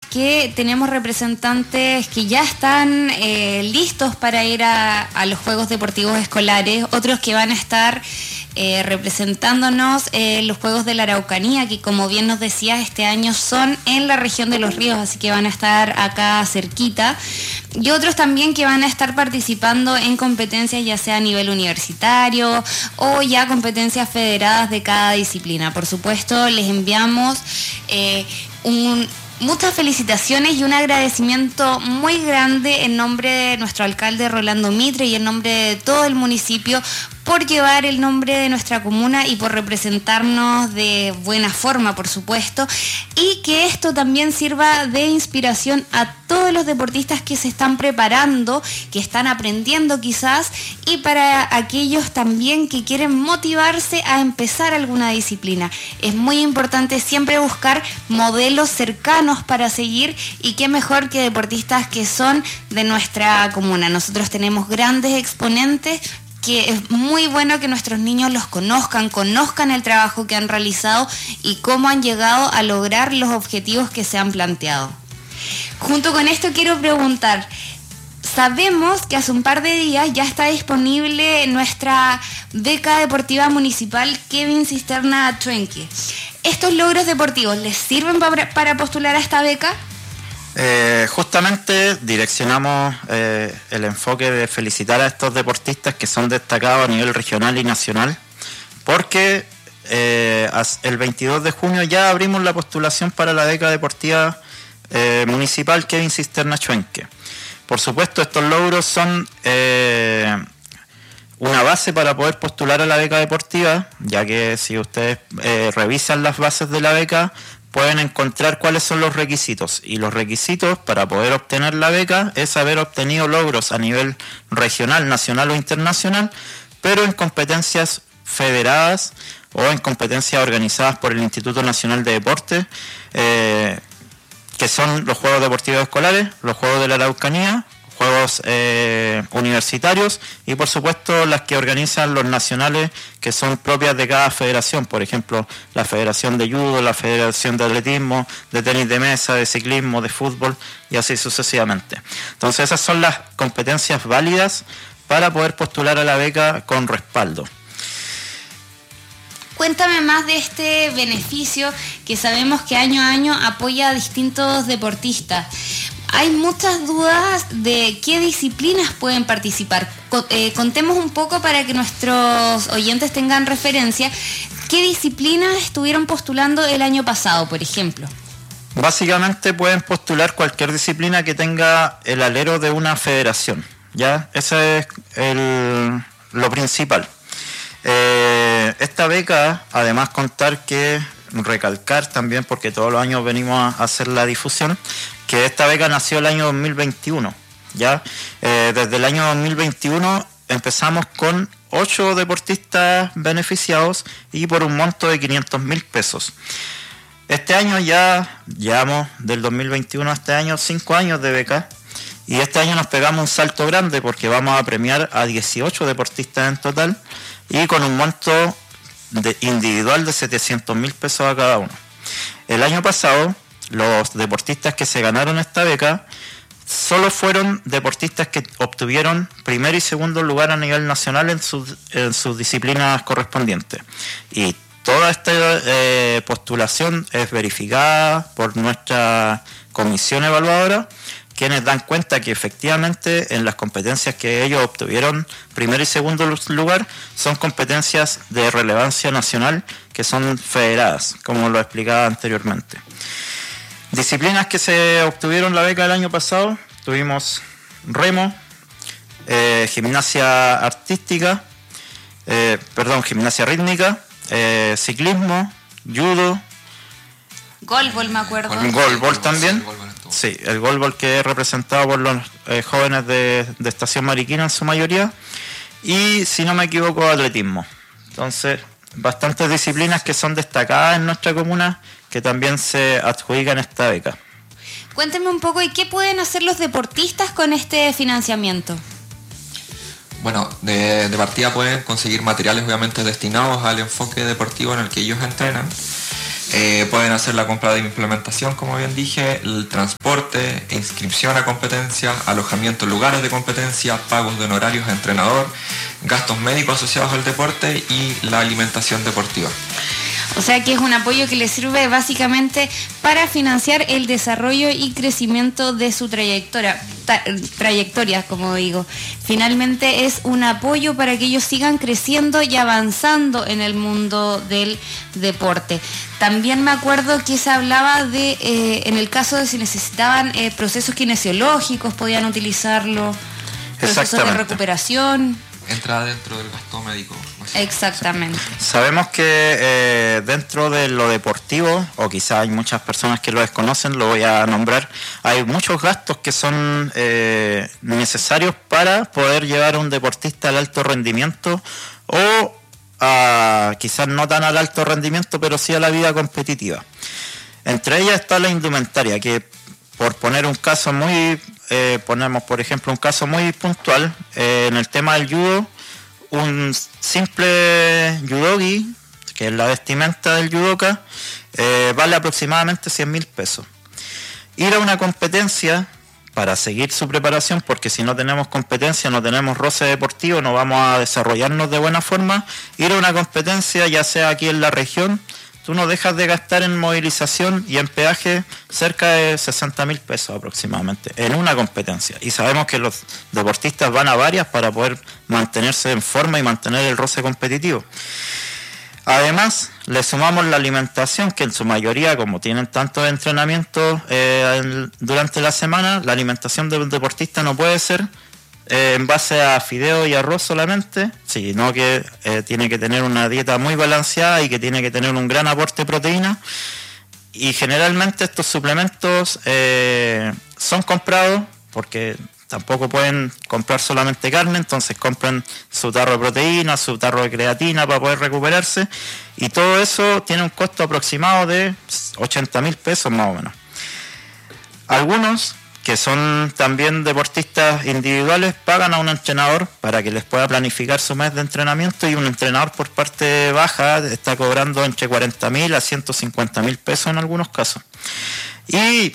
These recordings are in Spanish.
que tenemos representantes que ya están listos para ir a los Juegos Deportivos Escolares, otros que van a estar representándonos los Juegos de la Araucanía, que como bien nos decías, este año son en la región de Los Ríos, así que van a estar acá cerquita, y otros también que van a estar participando en competencias ya sea a nivel universitario o ya competencias federadas de cada disciplina. Por supuesto, les enviamos muchas felicitaciones y un agradecimiento muy grande en nombre de nuestro alcalde Rolando Mitre y en nombre de todo el municipio por llevar el nombre de nuestra comuna y por representarnos de buena forma, por supuesto, y que esto también sirva de inspiración a todos los deportistas que se están preparando, que están aprendiendo quizás, y para aquellos también que quieren motivarse a empezar alguna disciplina. Es muy importante siempre buscar modelos cercanos para seguir, y qué mejor que deportistas que son de nuestra comuna. Nosotros tenemos grandes exponentes que es muy bueno que nuestros niños los conozcan el trabajo que han realizado y cómo han llegado a lograr los objetivos que se han planteado. Junto con esto quiero preguntar, sabemos que hace un par de días ya está disponible nuestra beca deportiva municipal Kevin Cisterna Chuenque. ¿Estos logros deportivos les sirven para postular a esta beca? Justamente direccionamos el enfoque de felicitar a estos deportistas que son destacados a nivel regional y nacional, porque el 22 de junio ya abrimos la postulación para la beca deportiva municipal Kevin Cisterna Chuenque. Por supuesto, estos logros son una base para poder postular a la beca deportiva, ya que si ustedes revisan las bases de la beca, pueden encontrar cuáles son los requisitos, y los requisitos para poder obtener la beca es haber obtenido logros a nivel regional, nacional o internacional, pero en competencias federadas o en competencias organizadas por el Instituto Nacional de Deportes, que son los Juegos Deportivos Escolares, los Juegos de la Araucanía, Juegos universitarios y por supuesto las que organizan los nacionales, que son propias de cada federación, por ejemplo la Federación de Judo, la Federación de Atletismo, de Tenis de Mesa, de Ciclismo, de Fútbol y así sucesivamente. Entonces esas son las competencias válidas para poder postular a la beca con respaldo. Cuéntame más de este beneficio que sabemos que año a año apoya a distintos deportistas. Hay muchas dudas de qué disciplinas pueden participar. Contemos un poco para que nuestros oyentes tengan referencia. ¿Qué disciplinas estuvieron postulando el año pasado, por ejemplo? Básicamente pueden postular cualquier disciplina que tenga el alero de una federación, ¿ya? Ese es lo principal. Esta beca, además recalcar también, porque todos los años venimos a hacer la difusión, que esta beca nació el año 2021, ¿ya? Desde el año 2021 empezamos con 8 deportistas beneficiados y por un monto de 500.000 pesos. Este año ya llevamos del 2021 a este año 5 años de beca, y este año nos pegamos un salto grande porque vamos a premiar a 18 deportistas en total y con un monto individual de 700.000 pesos a cada uno. El año pasado los deportistas que se ganaron esta beca solo fueron deportistas que obtuvieron primer y segundo lugar a nivel nacional en sus disciplinas correspondientes, y toda esta postulación es verificada por nuestra comisión evaluadora, quienes dan cuenta que efectivamente en las competencias que ellos obtuvieron primer y segundo lugar son competencias de relevancia nacional que son federadas, como lo explicaba anteriormente. Disciplinas que se obtuvieron la beca el año pasado: tuvimos remo, gimnasia rítmica, ciclismo, judo, golbol, me acuerdo. Golbol también. Sí, el golbol, que es representado por los jóvenes de Estación Mariquina en su mayoría, y si no me equivoco, atletismo. Entonces, bastantes disciplinas que son destacadas en nuestra comuna que también se adjudican esta beca. Cuénteme un poco, ¿y qué pueden hacer los deportistas con este financiamiento? Bueno, de partida pueden conseguir materiales obviamente destinados al enfoque deportivo en el que ellos entrenan. Pueden hacer la compra de implementación, como bien dije, el transporte, inscripción a competencia, alojamiento en lugares de competencia, pagos de honorarios a entrenador, gastos médicos asociados al deporte y la alimentación deportiva. O sea que es un apoyo que le sirve básicamente para financiar el desarrollo y crecimiento de su trayectoria, como digo. Finalmente es un apoyo para que ellos sigan creciendo y avanzando en el mundo del deporte. También me acuerdo que se hablaba de, en el caso de si necesitaban procesos kinesiológicos, podían utilizarlo, procesos de recuperación. Entra dentro del gasto médico. Exactamente. Sabemos que dentro de lo deportivo, o quizá hay muchas personas que lo desconocen, lo voy a nombrar, hay muchos gastos que son necesarios para poder llevar a un deportista al alto rendimiento o quizás no tan al alto rendimiento, pero sí a la vida competitiva. Entre ellas está la indumentaria, que por poner un caso ponemos por ejemplo un caso muy puntual, en el tema del judo, un simple judogi, que es la vestimenta del judoka, vale aproximadamente 100.000 pesos. Ir a una competencia para seguir su preparación, porque si no tenemos competencia, no tenemos roce deportivo, no vamos a desarrollarnos de buena forma. Ir a una competencia, ya sea aquí en la región, tú no dejas de gastar en movilización y en peaje cerca de 60.000 pesos aproximadamente en una competencia. Y sabemos que los deportistas van a varias para poder mantenerse en forma y mantener el roce competitivo. Además, le sumamos la alimentación, que en su mayoría, como tienen tantos entrenamientos durante la semana, la alimentación de un deportista no puede ser en base a fideo y arroz solamente, sino que tiene que tener una dieta muy balanceada y que tiene que tener un gran aporte de proteína. Y generalmente estos suplementos son comprados porque tampoco pueden comprar solamente carne, entonces compran su tarro de proteína, su tarro de creatina para poder recuperarse, y todo eso tiene un costo aproximado de 80.000 pesos más o menos. Algunos que son también deportistas individuales pagan a un entrenador para que les pueda planificar su mes de entrenamiento, y un entrenador por parte baja está cobrando entre 40.000 a 150.000 pesos en algunos casos. Y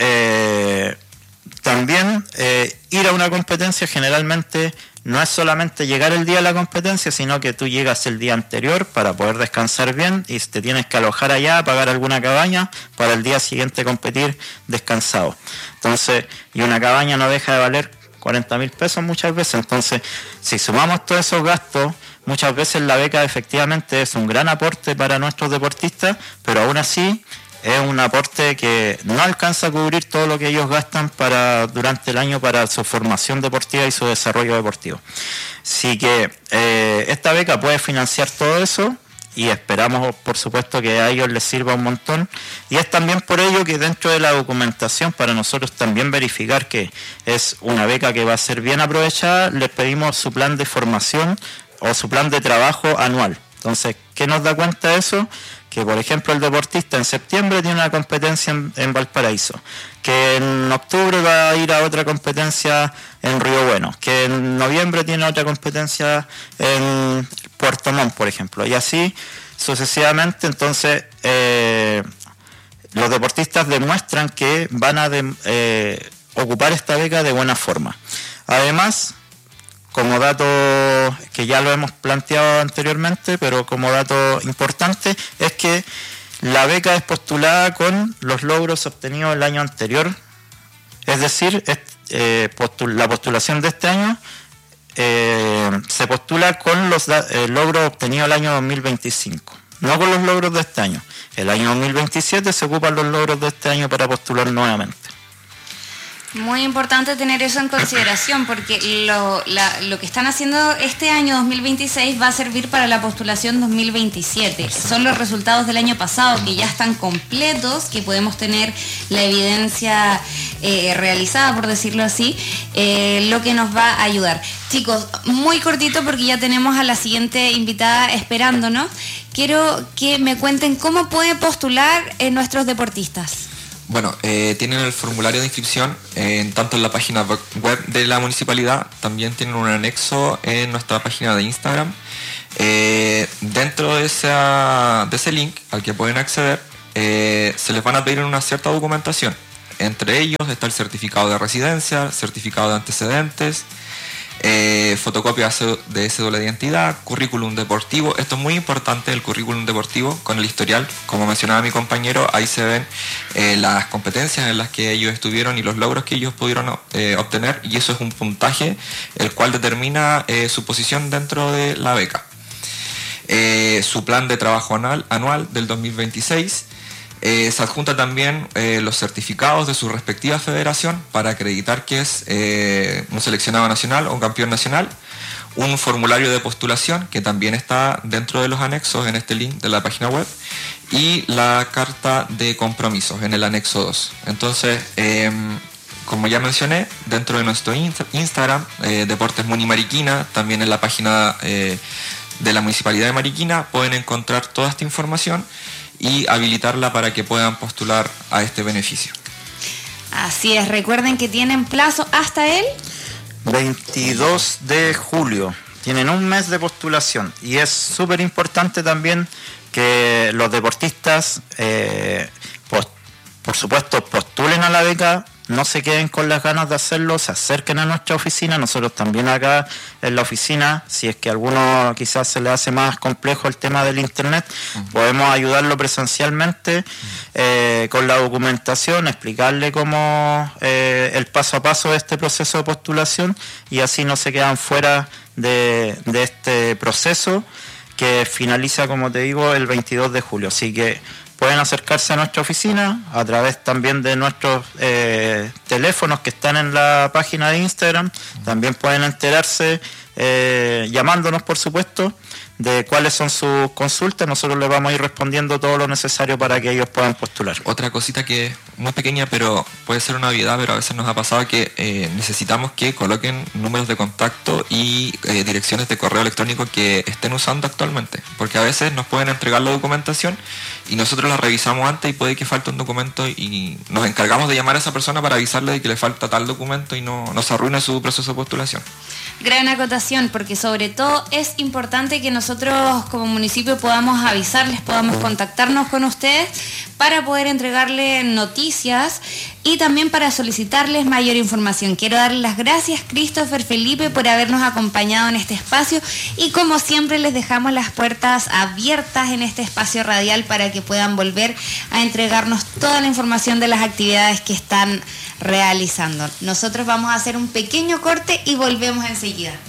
también ir a una competencia generalmente no es solamente llegar el día de la competencia, sino que tú llegas el día anterior para poder descansar bien y te tienes que alojar allá, pagar alguna cabaña para el día siguiente competir descansado. Entonces, y una cabaña no deja de valer 40.000 pesos muchas veces. Entonces, si sumamos todos esos gastos, muchas veces la beca efectivamente es un gran aporte para nuestros deportistas, pero aún así es un aporte que no alcanza a cubrir todo lo que ellos gastan durante el año para su formación deportiva y su desarrollo deportivo. Así que esta beca puede financiar todo eso, y esperamos por supuesto que a ellos les sirva un montón. Y es también por ello que dentro de la documentación, para nosotros también verificar que es una beca que va a ser bien aprovechada, les pedimos su plan de formación o su plan de trabajo anual. Entonces, ¿qué nos da cuenta de eso? Que por ejemplo el deportista en septiembre tiene una competencia en Valparaíso, que en octubre va a ir a otra competencia en Río Bueno, que en noviembre tiene otra competencia en Puerto Montt, por ejemplo, y así sucesivamente. Entonces los deportistas demuestran que van a ocupar esta beca de buena forma. Además, como dato que ya lo hemos planteado anteriormente, pero como dato importante, es que la beca es postulada con los logros obtenidos el año anterior. Es decir, la postulación de este año se postula con los logros obtenidos el año 2025, no con los logros de este año. El año 2027 se ocupan los logros de este año para postular nuevamente. Muy importante tener eso en consideración, porque lo que están haciendo este año 2026 va a servir para la postulación 2027. Son los resultados del año pasado que ya están completos, que podemos tener la evidencia realizada, por decirlo así, lo que nos va a ayudar. Chicos, muy cortito porque ya tenemos a la siguiente invitada esperándonos. Quiero que me cuenten cómo pueden postular nuestros deportistas. Bueno, tienen el formulario de inscripción tanto en la página web de la municipalidad, también tienen un anexo en nuestra página de Instagram. Dentro de ese link al que pueden acceder, se les van a pedir una cierta documentación. Entre ellos está el certificado de residencia, certificado de antecedentes, fotocopia de cédula de identidad, currículum deportivo. Esto es muy importante, el currículum deportivo con el historial. Como mencionaba mi compañero, ahí se ven las competencias en las que ellos estuvieron y los logros que ellos pudieron obtener, y eso es un puntaje el cual determina su posición dentro de la beca. Su plan de trabajo anual del 2026. Se adjunta también los certificados de su respectiva federación para acreditar que es un seleccionado nacional o un campeón nacional, un formulario de postulación que también está dentro de los anexos en este link de la página web, y la carta de compromisos en el anexo 2. Entonces, como ya mencioné, dentro de nuestro Instagram, Deportes Muni Mariquina, también en la página de la Municipalidad de Mariquina, pueden encontrar toda esta información y habilitarla para que puedan postular a este beneficio. Así es, recuerden que tienen plazo hasta el 22 de julio. Tienen un mes de postulación, y es súper importante también que los deportistas, por supuesto, postulen a la beca, no se queden con las ganas de hacerlo, se acerquen a nuestra oficina. Nosotros también acá en la oficina, si es que a alguno quizás se le hace más complejo el tema del internet, podemos ayudarlo presencialmente con la documentación, explicarle cómo el paso a paso de este proceso de postulación, y así no se quedan fuera de este proceso que finaliza, como te digo, el 22 de julio. Así que pueden acercarse a nuestra oficina a través también de nuestros teléfonos que están en la página de Instagram. También pueden enterarse llamándonos, por supuesto, de cuáles son sus consultas. Nosotros les vamos a ir respondiendo todo lo necesario para que ellos puedan postular. Otra cosita que es muy pequeña, pero puede ser una obviedad, pero a veces nos ha pasado que necesitamos que coloquen números de contacto y direcciones de correo electrónico que estén usando actualmente, porque a veces nos pueden entregar la documentación y nosotros la revisamos antes y puede que falte un documento, y nos encargamos de llamar a esa persona para avisarle de que le falta tal documento y no se arruine su proceso de postulación. Gran acotación, porque sobre todo es importante que nosotros como municipio podamos avisarles, podamos contactarnos con ustedes para poder entregarles noticias y también para solicitarles mayor información. Quiero darles las gracias, Christopher, Felipe, por habernos acompañado en este espacio, y como siempre les dejamos las puertas abiertas en este espacio radial para que puedan volver a entregarnos toda la información de las actividades que están realizando. Nosotros vamos a hacer un pequeño corte y volvemos enseguida.